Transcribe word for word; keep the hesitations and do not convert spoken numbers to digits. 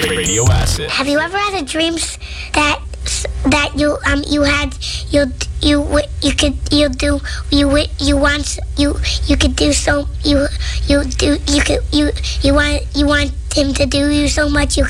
Radio Acid. Have you ever had a dream that that you um you had you you you could you do you you want you you could do so you you do you could you you want you want him to do you so much you